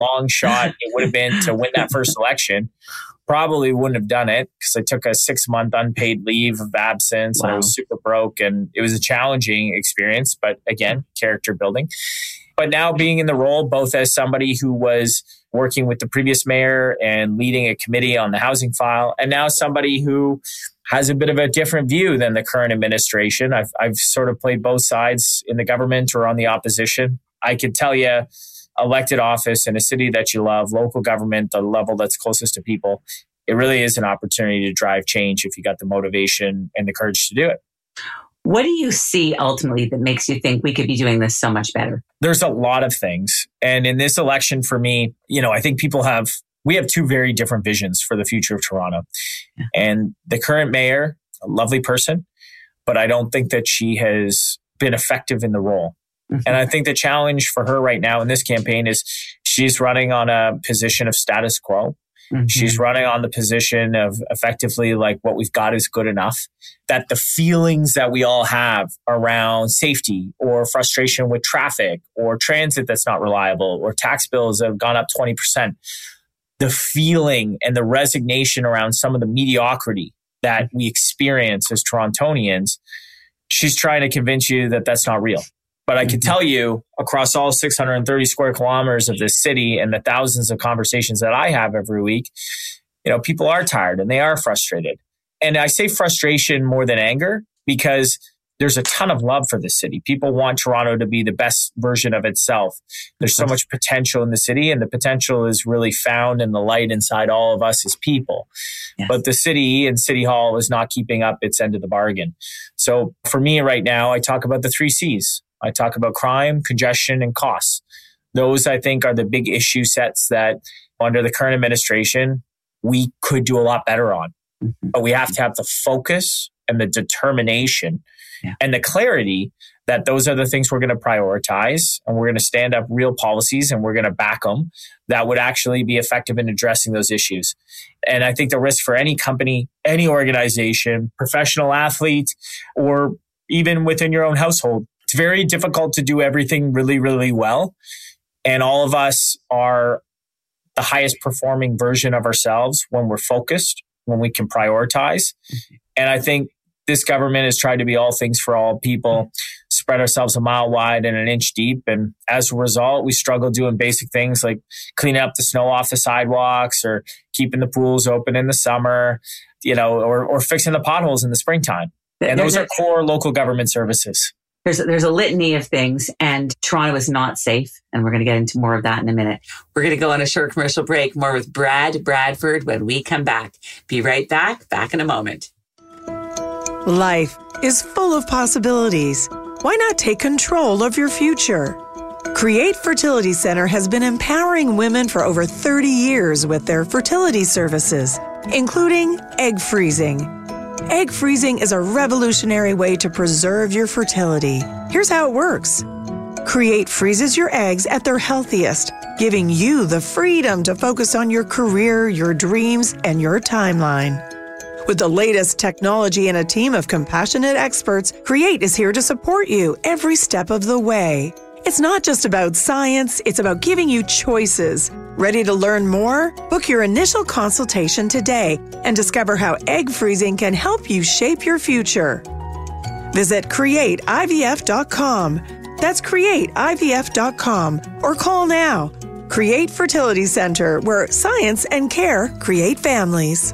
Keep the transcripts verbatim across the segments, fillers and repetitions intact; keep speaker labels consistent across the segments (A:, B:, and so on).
A: long shot it would have been to win that first election. Probably wouldn't have done it because I took a six month unpaid leave of absence wow. and I was super broke, and it was a challenging experience, but again, character building. But now being in the role, both as somebody who was working with the previous mayor and leading a committee on the housing file, and now somebody who has a bit of a different view than the current administration. I've, I've sort of played both sides in the government or on the opposition. I could tell you, elected office in a city that you love, local government, the level that's closest to people, it really is an opportunity to drive change if you got the motivation and the courage to do it.
B: What do you see ultimately that makes you think we could be doing this so much better?
A: There's a lot of things. And in this election for me, you know, I think people have, we have two very different visions for the future of Toronto. Yeah. And the current mayor, a lovely person, but I don't think that she has been effective in the role. Mm-hmm. And I think the challenge for her right now in this campaign is she's running on a position of status quo. Mm-hmm. She's running on the position of effectively like what we've got is good enough, that the feelings that we all have around safety or frustration with traffic or transit that's not reliable or tax bills that have gone up twenty percent, the feeling and the resignation around some of the mediocrity that we experience as Torontonians, she's trying to convince you that that's not real. But I can tell you across all six hundred thirty square kilometers of this city and the thousands of conversations that I have every week, you know, people are tired and they are frustrated. And I say frustration more than anger because there's a ton of love for the city. People want Toronto to be the best version of itself. There's so much potential in the city, and the potential is really found in the light inside all of us as people. Yes. But the city and City Hall is not keeping up its end of the bargain. So for me right now, I talk about the three C's. I talk about crime, congestion, and costs. Those, I think, are the big issue sets that under the current administration, we could do a lot better on. Mm-hmm. But we have to have the focus and the determination yeah. and the clarity that those are the things we're going to prioritize, and we're going to stand up real policies and we're going to back them that would actually be effective in addressing those issues. And I think the risk for any company, any organization, professional athlete, or even within your own household, it's very difficult to do everything really, really well. And all of us are the highest performing version of ourselves when we're focused, when we can prioritize. Mm-hmm. And I think this government has tried to be all things for all people, mm-hmm. spread ourselves a mile wide and an inch deep. And as a result, we struggle doing basic things like cleaning up the snow off the sidewalks or keeping the pools open in the summer, you know, or, or fixing the potholes in the springtime. And those are core local government services.
B: There's a, there's a litany of things, and Toronto is not safe. And we're going to get into more of that in a minute. We're going to go on a short commercial break. More with Brad Bradford when we come back. Be right back. Back in a moment.
C: Life is full of possibilities. Why not take control of your future? Create Fertility Center has been empowering women for over thirty years with their fertility services, including egg freezing. Egg freezing is a revolutionary way to preserve your fertility. Here's how it works. Create freezes your eggs at their healthiest, giving you the freedom to focus on your career, your dreams, and your timeline. With the latest technology and a team of compassionate experts, Create is here to support you every step of the way. It's not just about science, it's about giving you choices. Ready to learn more? Book your initial consultation today and discover how egg freezing can help you shape your future. Visit create I V F dot com. That's create I V F dot com or call now. Create Fertility Center, where science and care create families.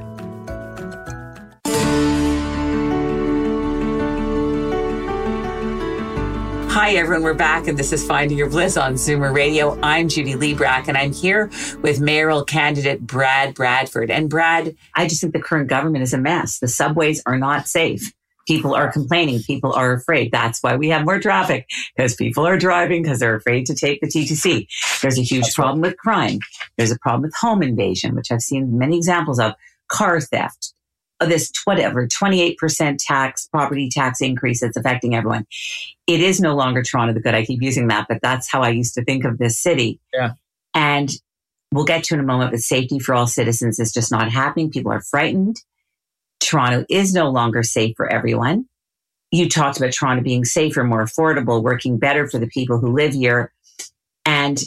B: Hi, everyone. We're back, and this is Finding Your Bliss on Zoomer Radio. I'm Judy Liebrack, and I'm here with mayoral candidate Brad Bradford. And Brad, I just think the current government is a mess. The subways are not safe. People are complaining. People are afraid. That's why we have more traffic, because people are driving because they're afraid to take the T T C. There's a huge That's problem right. with crime. There's a problem with home invasion, which I've seen many examples of, car theft. This whatever twenty-eight percent tax, property tax increase that's affecting everyone. It is no longer Toronto the good. I keep using that, but that's how I used to think of this city.
A: Yeah.
B: And we'll get to in a moment, but safety for all citizens is just not happening. People are frightened. Toronto is no longer safe for everyone. You talked about Toronto being safer, more affordable, working better for the people who live here. And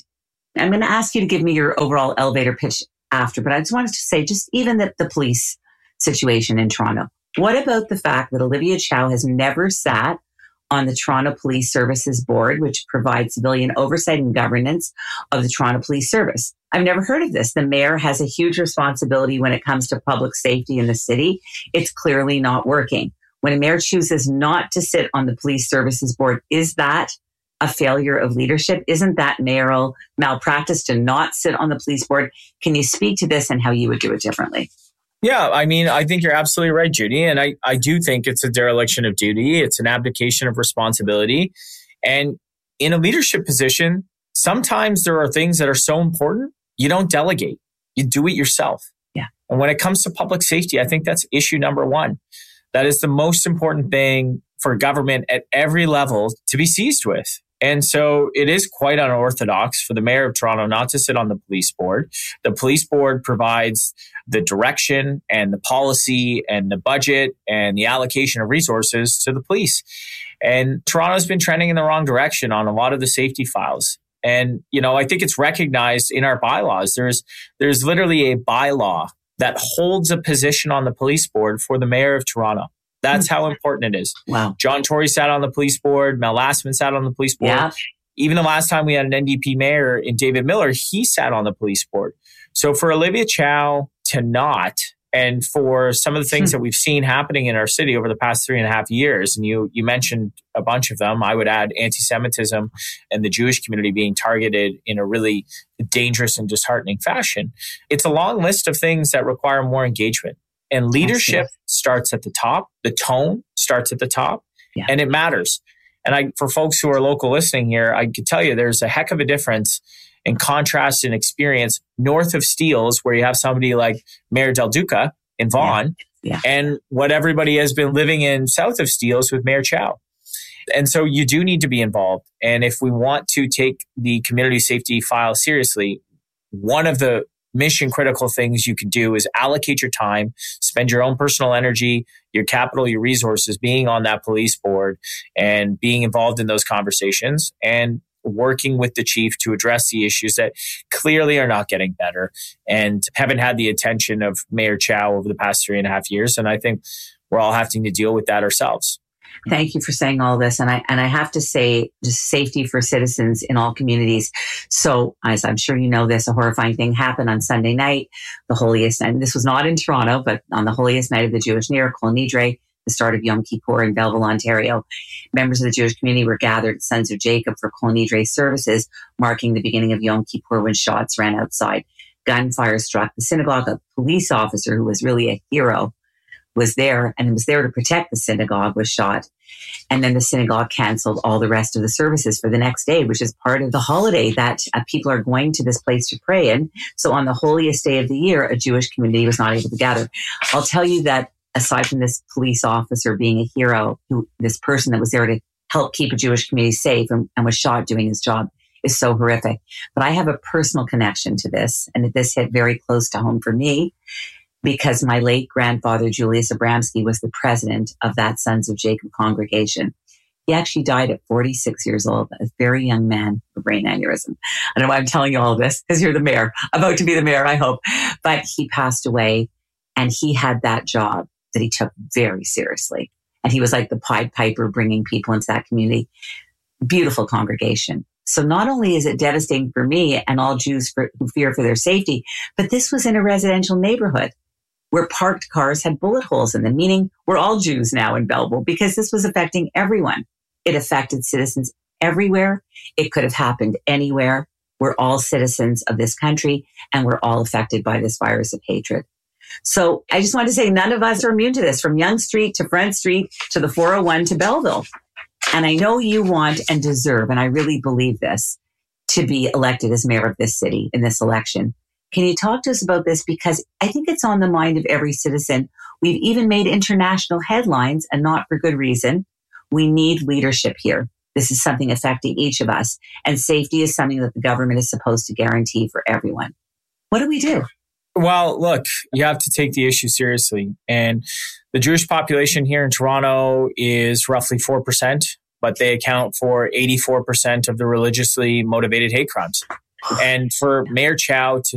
B: I'm going to ask you to give me your overall elevator pitch after, but I just wanted to say, just even the, the police situation in Toronto. What about the fact that Olivia Chow has never sat on the Toronto Police Services Board, which provides civilian oversight and governance of the Toronto Police Service? I've never heard of this. The mayor has a huge responsibility when it comes to public safety in the city. It's clearly not working. When a mayor chooses not to sit on the Police Services Board, is that a failure of leadership? Isn't that mayoral malpractice to not sit on the police board? Can you speak to this and how you would do it differently?
A: Yeah, I mean, I think you're absolutely right, Judy. And I, I do think it's a dereliction of duty. It's an abdication of responsibility. And in a leadership position, sometimes there are things that are so important, you don't delegate. You do it yourself.
B: Yeah.
A: And when it comes to public safety, I think that's issue number one. That is the most important thing for government at every level to be seized with. And so it is quite unorthodox for the mayor of Toronto not to sit on the police board. The police board provides the direction and the policy and the budget and the allocation of resources to the police. And Toronto's been trending in the wrong direction on a lot of the safety files. And, you know, I think it's recognized in our bylaws. There's, there's literally a bylaw that holds a position on the police board for the mayor of Toronto. That's how important it is.
B: Wow.
A: John Tory sat on the police board. Mel Lastman sat on the police board.
B: Yeah.
A: Even the last time we had an N D P mayor in David Miller, he sat on the police board. So for Olivia Chow to not, and for some of the things hmm. that we've seen happening in our city over the past three and a half years, and you you mentioned a bunch of them, I would add anti-Semitism and the Jewish community being targeted in a really dangerous and disheartening fashion. It's a long list of things that require more engagement. And leadership starts at the top. The tone starts at the top, yeah. and it matters. And I, for folks who are local listening here, I could tell you there's a heck of a difference in contrast and experience north of Steeles, where you have somebody like Mayor Del Duca in Vaughan,
B: yeah. Yeah.
A: and what everybody has been living in south of Steeles with Mayor Chow. And so you do need to be involved. And if we want to take the community safety file seriously, one of the mission critical things you can do is allocate your time, spend your own personal energy, your capital, your resources being on that police board and being involved in those conversations and working with the chief to address the issues that clearly are not getting better and haven't had the attention of Mayor Chow over the past three and a half years. And I think we're all having to deal with that ourselves.
B: Thank you for saying all this. And I and I have to say, just safety for citizens in all communities. So, as I'm sure you know this, a horrifying thing happened on Sunday night, the holiest, and this was not in Toronto, but on the holiest night of the Jewish New Year, Kol Nidre, the start of Yom Kippur in Belleville, Ontario. Members of the Jewish community were gathered at Sons of Jacob for Kol Nidre services, marking the beginning of Yom Kippur when shots ran outside. Gunfire struck the synagogue. A police officer who was really a hero was there and was there to protect the synagogue was shot. And then the synagogue canceled all the rest of the services for the next day, which is part of the holiday that uh, people are going to this place to pray in. So on the holiest day of the year, a Jewish community was not able to gather. I'll tell you that aside from this police officer being a hero, who this person that was there to help keep a Jewish community safe and, and was shot doing his job is so horrific. But I have a personal connection to this, and this hit very close to home for me, because my late grandfather, Julius Abramsky, was the president of that Sons of Jacob congregation. He actually died at forty-six years old, a very young man with a brain aneurysm. I don't know why I'm telling you all this, because you're the mayor, about to be the mayor, I hope. But he passed away, and he had that job that he took very seriously. And he was like the Pied Piper, bringing people into that community. Beautiful congregation. So not only is it devastating for me and all Jews for, who fear for their safety, but this was in a residential neighborhood where parked cars had bullet holes in them, meaning we're all Jews now in Belleville, because this was affecting everyone. It affected citizens everywhere. It could have happened anywhere. We're all citizens of this country, and we're all affected by this virus of hatred. So I just want to say none of us are immune to this, from Yonge Street to Front Street to the four oh one to Belleville. And I know you want and deserve, and I really believe this, to be elected as mayor of this city in this election. Can you talk to us about this? Because I think it's on the mind of every citizen. We've even made international headlines, and not for good reason. We need leadership here. This is something affecting each of us. And safety is something that the government is supposed to guarantee for everyone. What do we do?
A: Well, look, you have to take the issue seriously. And the Jewish population here in Toronto is roughly four percent, but they account for eighty-four percent of the religiously motivated hate crimes. And for Mayor Chow to